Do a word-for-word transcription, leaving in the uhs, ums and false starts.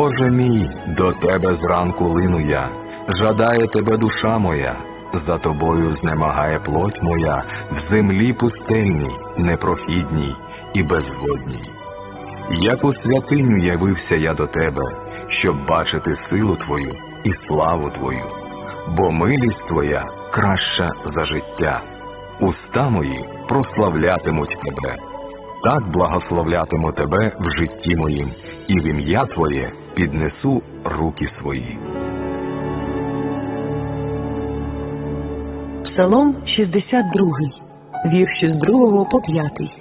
Боже мій, до Тебе зранку лину я, жадає Тебе душа моя, за Тобою знемагає плоть моя, в землі пустельній, непрохідній і безводній. Як у святиню явився я до Тебе, щоб бачити силу Твою і славу Твою, бо милість Твоя краща за життя. Уста мої прославлятимуть Тебе, так благословлятиму Тебе в житті моїм, і в ім'я Твоє піднесу руки свої. Псалом шістдесят другий, вірші з другого по п'ятий.